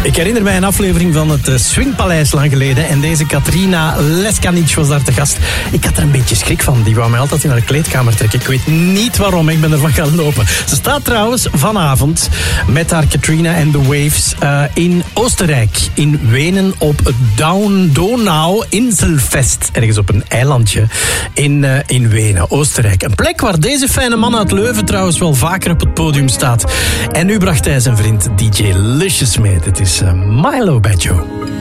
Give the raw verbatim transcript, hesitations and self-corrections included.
Ik herinner mij een aflevering van het Swingpaleis lang geleden. En deze Katrina Leskanic was daar te gast. Ik had er een beetje schrik van. Die wou mij altijd in haar kleedkamer trekken. Ik weet niet waarom. Ik ben ervan gaan lopen. Ze staat trouwens vanavond met haar Katrina and the Waves uh, in Oostenrijk. In Wenen op het Down Donau Inselfest. Ergens op een eilandje in, uh, in Wenen, Oostenrijk. Een plek waar deze fijne man uit Leuven trouwens wel vaker op het podium staat. En nu bracht hij zijn vriend D J Licious mee. Dit is uh, Milo Badjo.